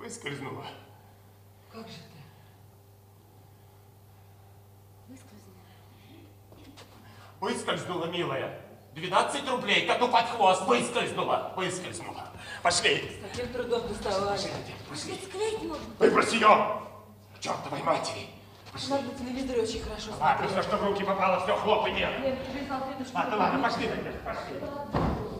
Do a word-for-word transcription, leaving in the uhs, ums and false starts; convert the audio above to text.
Выскользнула. Как же ты? Выскользнула. Выскользнула, милая. двенадцать рублей коту под хвост. Выскользнула. Выскользнула. Пошли. С таким трудом доставали. Пошли, пошли. Склеить можно. Выбрось ее. К чертовой матери. У нас на телевизоре очень хорошо Ладно, смотрели. все, что в руки попало, все, хлопай, нет. Лен, тебе салфеточку. Ладно, ладно, пошли, Надежда, пошли.